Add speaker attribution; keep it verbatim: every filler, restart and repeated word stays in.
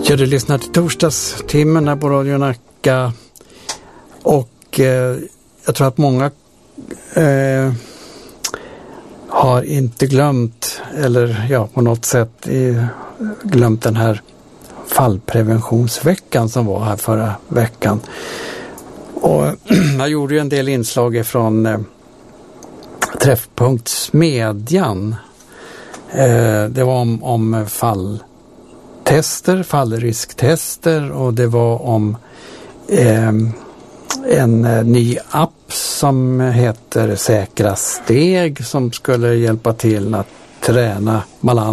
Speaker 1: Ja, du lyssnar till torsdagstimmen här på Radio Nacka och eh, jag tror att många eh, har inte glömt eller ja, på något sätt eh, glömt den här fallpreventionsveckan som var här förra veckan. Och jag gjorde ju en del inslag från eh, Träffpunkt Smedjan. Eh, det var om, om falltester, fallrisktester och det var om eh, en eh, ny app som heter Säkra steg som skulle hjälpa till att träna balans